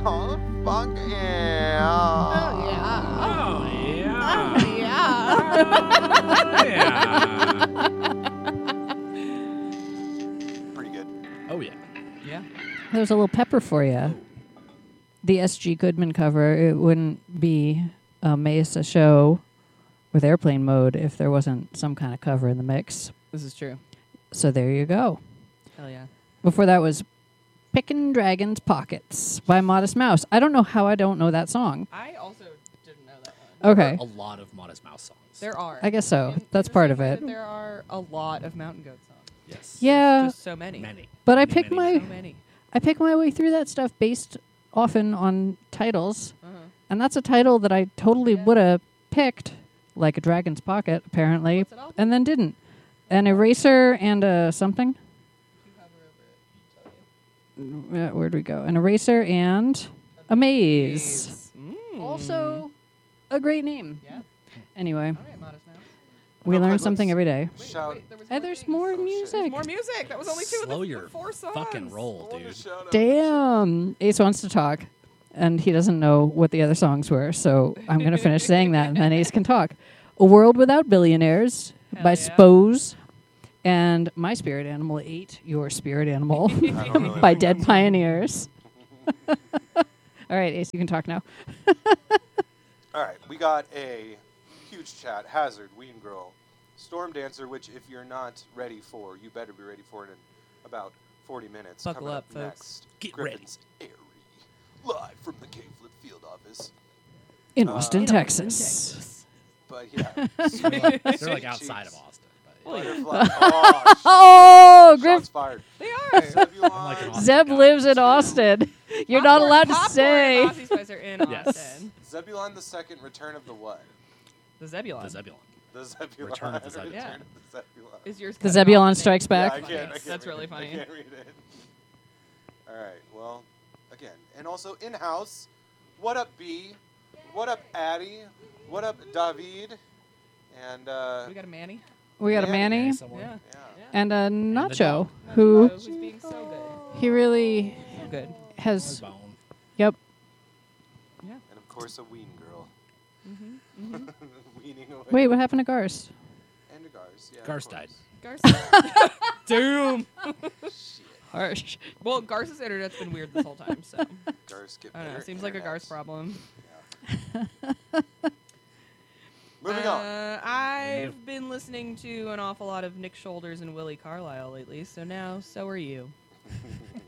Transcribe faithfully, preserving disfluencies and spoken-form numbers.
Oh, fuck yeah. Oh, yeah. Oh, yeah. Oh, yeah. yeah. Pretty good. Oh, yeah. Yeah. There's a little pepper for you. The S G Goodman cover, it wouldn't be a Mesa show with airplane mode if there wasn't some kind of cover in the mix. This is true. So there you go. Hell yeah. Before that was Pickin' Dragon's Pockets by Modest Mouse. I don't know how I don't know that song. I also didn't know that one. Okay. A lot of Modest Mouse songs. There are. I guess so. In- in That's the part same of way it. that There are a lot of Mountain Goat songs. Yes. Yeah. Just so many. Many. But I Many, pick many, my So many. I pick my way through that stuff based often on titles. Uh-huh. And that's a title that I totally Yeah. would have picked, like a Dragon's Pocket, apparently, What's it all? and then didn't. An eraser and a something. You hover over it, Uh, where'd we go? An eraser and a maze. Mm. Also, a great name. Yeah. Anyway, All right, Modest Mouse. we Real learn quick, something let's every day. Wait, Shout- wait, there was Hey, there's things. more Oh, shit. music. There's more music. That was only two Slow of the your four songs. fucking roll, I wanna dude. shout out- Damn. Ace wants to talk, and he doesn't know what the other songs were, so I'm going to finish saying that, and then Ace can talk. A World Without Billionaires Hell by yeah. Spose, and My Spirit Animal Ate Your Spirit Animal I don't really by like Dead that. Pioneers. All right, Ace, you can talk now. All right, we got a huge chat. Hazard, Ween Girl, Storm Dancer, which if you're not ready for, you better be ready for it in about forty minutes. Buckle Coming up, folks. next. Get Griffin's Airy, live from the K-Flip field office. In Uh, Austin, In Texas. But yeah, They're like, they're Sweet like outside of cheeks. Austin. But Butterfly. Oh, sh- Oh, shots Griff. fired. They are. Zebulon. I'm like an Austin Zeb guy. lives in Austin. You're not Popcorn- allowed to Popcorn say. and Aussie Spice are in Yes. Austin. Zebulon the Second, Return of the what? The Zebulon. the Zebulon. The Zebulon. Return of the Zebulon. Yeah. Return of the Zebulon. Is yours The cut Zebulon off? Strikes Yeah, Back. I can't, I can't That's read really it. funny. I can't read it. All right. Well, again, and also in house. What up, B? What up, Addie? What up, David? And uh, We got a Manny. We got a Manny. Manny Somewhere. Yeah. yeah. Yeah. and a the Nacho, dog. who Who's being so good. he really So good. has. Bone. Yep. Yeah. And of course, a Ween girl. Mm-hmm. Mm-hmm. Weaning away. Wait, what happened to Garst? And a Gars. Yeah. of Garst course. Garce. Doom. Shit. Harsh. Well, Garce's internet's been weird this whole time, so Gars get I don't know. better Seems like a Garce internets. problem. Moving on. Uh, I've been listening to an awful lot of Nick Shoulders and Willie Carlisle lately, so now so are you.